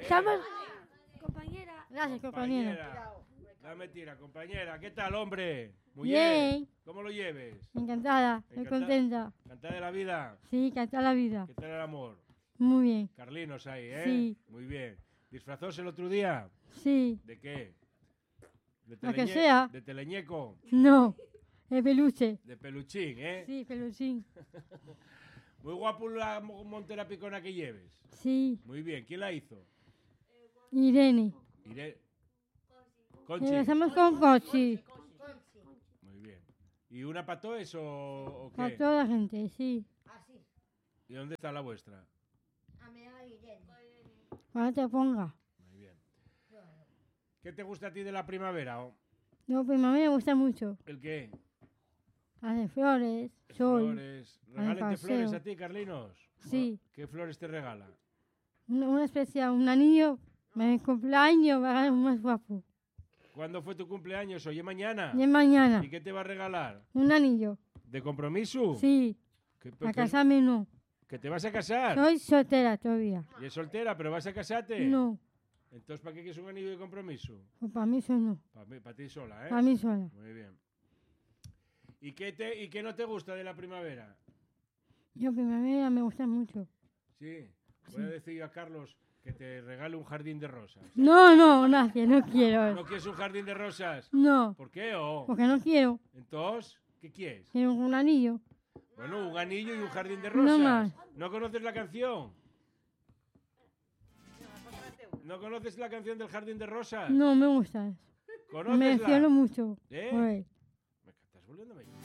Estamos... Compañera. Gracias, compañera. Compañera. Dame tira, compañera. ¿Qué tal, hombre? Muy Bien. ¿Cómo lo lleves? Encantada, estoy contenta. ¿Cantada de la vida? Sí, cantar la vida. ¿Qué tal el amor? Muy bien. Carlinos ahí, ¿eh? Sí. Muy bien. ¿Disfrazóse el otro día? Sí. ¿De qué? ¿De Lo que sea. ¿De teleñeco? No, de peluche. De peluchín, ¿eh? Sí, peluchín. Muy guapo la montera picona que lleves. Sí. Muy bien. ¿Quién la hizo? Irene. Conchi. Empezamos con Cochi. Muy bien. ¿Y una para todos o qué? Para toda la gente, sí. ¿Y dónde está la vuestra? Cuando te ponga. Muy bien. ¿Qué te gusta a ti de la primavera? No, pues a mí me gusta mucho. ¿El qué? Hace flores, sol. Flores. ¿Regálate flores paseo. a ti, Carlinos? Sí. ¿Qué flores te regala? Una especial, un anillo. Mi cumpleaños va a ser más guapo. ¿Cuándo fue tu cumpleaños? Oye, mañana. Y es mañana. ¿Y qué te va a regalar? Un anillo. ¿De compromiso? Sí. A casarme no. ¿Que te vas a casar? Soy soltera todavía. ¿Y es soltera, pero vas a casarte? No. Entonces, ¿para qué quieres un anillo de compromiso? Pues para mí eso no. Para ti sola, ¿eh? Para mí sola. Muy bien. ¿Y qué no te gusta de la primavera? Yo primavera me gusta mucho. Sí. Voy a decir yo a Carlos que te regale un jardín de rosas. No, gracias, no quiero. ¿No quieres un jardín de rosas? No. ¿Por qué? Oh? Porque no quiero. Entonces, ¿qué quieres? Quiero un anillo. Bueno, un anillo y un jardín de rosas. No más. ¿No conoces la canción? ¿No conoces la canción del jardín de rosas? No me gusta eso. Me ¿Conócesla? emociono mucho. ¿Eh? Pues. Me estás volviendo a